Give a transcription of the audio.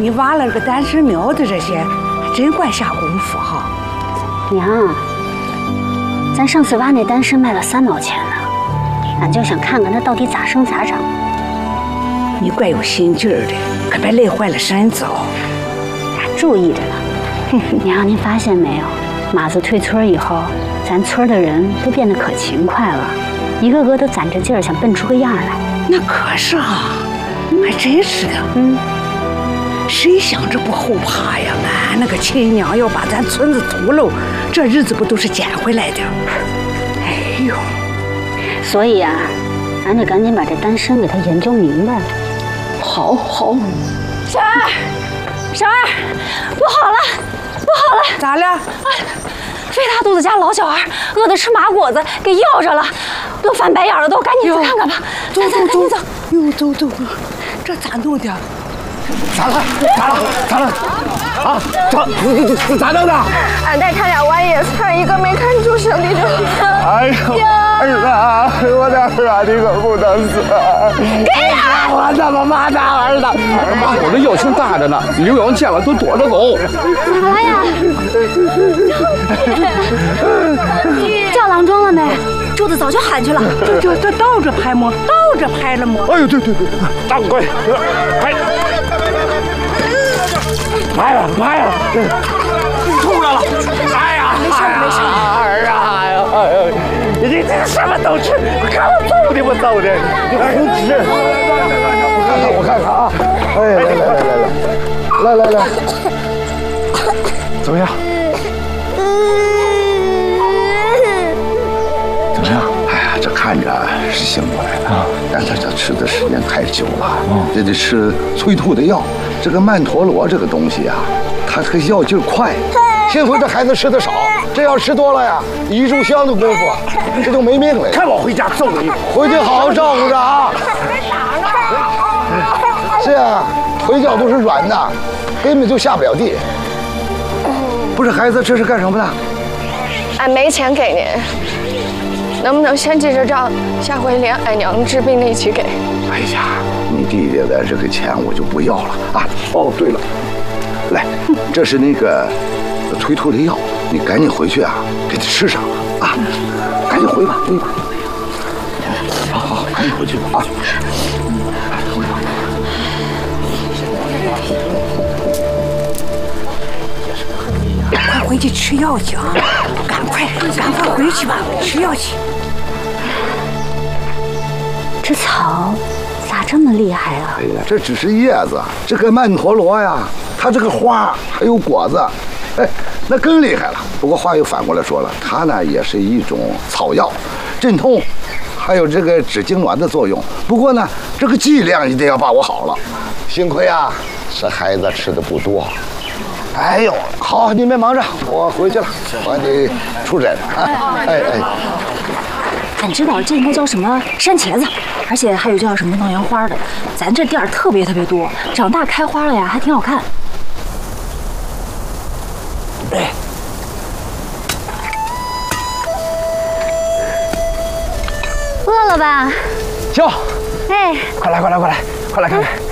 你挖了个单身苗子，这些还真怪下功夫哈。 娘，咱上次挖那单参卖了3毛钱呢，俺就想看看它到底咋生咋长。 你怪有心劲儿的，可别累坏了身子哦。 俺注意着呢。娘，您发现没有？马子退村以后，咱村的人都变得可勤快了，一个个都攒着劲儿想蹦出个样来。 那可是啊，还真是的。谁想着不后怕呀？俺那个亲娘要把咱村子屠喽，这日子不都是捡回来的？哎呦， 所以啊，俺得赶紧把这单参给他研究明白了。 好。 婶儿，不好了！ 咋了？ 费大肚子家老小孩饿得吃麻果子，给要着了，都翻白眼了，都赶紧去看看吧。走，赶紧走。 哟，走，这咋弄的？ 咋了？啊，咋弄的？ 俺带他俩玩野餐，一个没看住，兄弟就…… 哎呦，儿子，我的儿啊，你可不能死！ 给呀！ 我怎么骂他儿子？我这药性大着呢，刘洋见了都躲着走。 咋了呀？叫郎中了没？柱子早就喊去了。 这倒着拍么？倒着拍了么？ 哎呦，对，大快，拍了，出来了！哎呀，没事，儿啊，你这什么都吃，看我揍的不揍的，你还吃？我看看啊，哎，来，怎么样？哎呀，这看着是醒过来了，但他这吃的时间太久了，这得吃催吐的药。这个曼陀罗这个东西啊，它这个药劲快。幸亏这孩子吃的少，这要吃多了呀，1炷香的功夫，这就没命了。看我回家揍你，回去好好照顾着啊。是啊，腿脚都是软的，根本就下不了地。不是孩子，这是干什么的？ 俺没钱给您，能不能先记着账，下回连俺娘治病的一起给？ 哎呀，你弟弟的这个钱我就不要了啊。哦，对了，来，这是那个催吐的药，你赶紧回去啊，给他吃上啊，赶紧回吧。好，赶紧回去吧啊。 快回去吃药去啊！赶快回去吧，吃药去。 这草咋这么厉害啊？ 哎呀，这只是叶子，这个曼陀罗呀，它这个花还有果子，哎，那更厉害了。不过话又反过来说了，它呢也是一种草药，镇痛，还有这个止痉挛的作用。不过呢，这个剂量一定要把握好了。幸亏啊，这孩子吃的不多。哎呦，好，你们忙着，我回去了，我得出诊了。哎。 俺知道这应该叫什么山茄子，而且还有叫什么弄杨花的。咱这店儿特别多，长大开花了呀，还挺好看。 哎， 饿了吧？ 行， 哎， 快来看看。